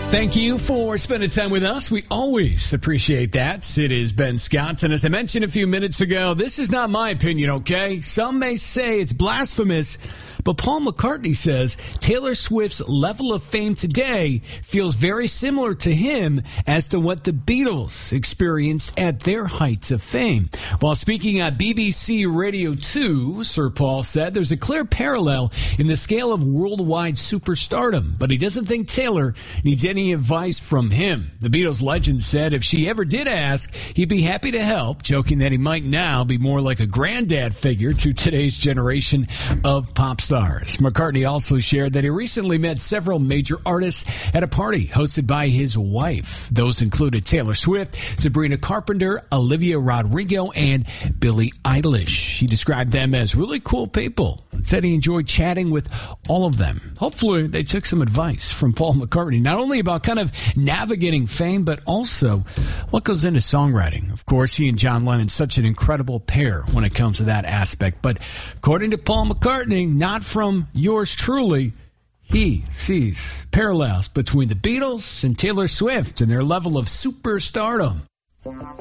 Thank you for spending time with us. We always appreciate that. It is Ben Scott. And as I mentioned a few minutes ago, this is not my opinion, okay? Some may say it's blasphemous, but Paul McCartney says Taylor Swift's level of fame today feels very similar to him as to what the Beatles experienced at their heights of fame. While speaking at BBC Radio 2, Sir Paul said there's a clear parallel in the scale of worldwide superstardom, but he doesn't think Taylor needs any advice from him. The Beatles legend said if she ever did ask, he'd be happy to help, joking that he might now be more like a granddad figure to today's generation of pop stars. McCartney also shared that he recently met several major artists at a party hosted by his wife. Those included Taylor Swift, Sabrina Carpenter, Olivia Rodrigo, and Billie Eilish. He described them as really cool people. Said he enjoyed chatting with all of them. Hopefully they took some advice from Paul McCartney, not only about kind of navigating fame, but also what goes into songwriting. Of course, he and John Lennon such an incredible pair when it comes to that aspect. But according to Paul McCartney, not from yours truly, he sees parallels between the Beatles and Taylor Swift and their level of superstardom.